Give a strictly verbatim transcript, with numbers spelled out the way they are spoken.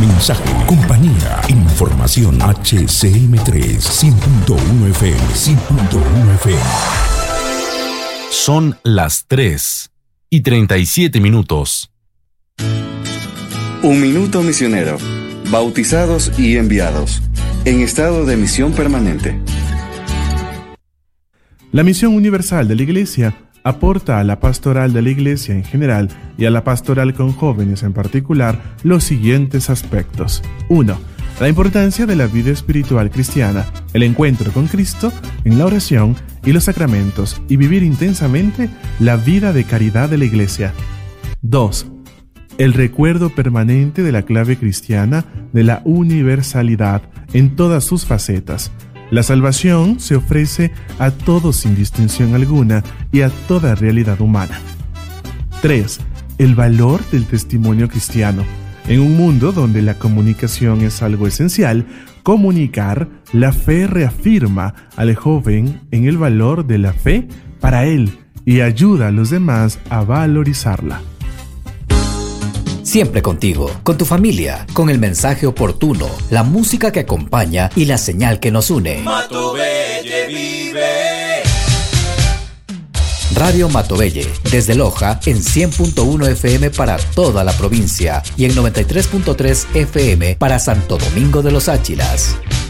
mensaje, compañía, información. H C M tres, cien punto uno F M, cien punto uno F M. Son las tres y treinta y siete minutos. Un minuto misionero. Bautizados y enviados. En estado de misión permanente. La misión universal de la Iglesia aporta a la pastoral de la Iglesia en general y a la pastoral con jóvenes en particular los siguientes aspectos. uno. La importancia de la vida espiritual cristiana, el encuentro con Cristo en la oración y los sacramentos y vivir intensamente la vida de caridad de la Iglesia. dos. El recuerdo permanente de la clave cristiana de la universalidad en todas sus facetas. La salvación se ofrece a todos sin distinción alguna y a toda realidad humana. tres. El valor del testimonio cristiano. En un mundo donde la comunicación es algo esencial, comunicar la fe reafirma al joven en el valor de la fe para él y ayuda a los demás a valorizarla. Siempre contigo, con tu familia, con el mensaje oportuno, la música que acompaña y la señal que nos une. Matovelle vive. Radio Matovelle, desde Loja en cien punto uno F M para toda la provincia y en noventa y tres punto tres F M para Santo Domingo de los Áchilas.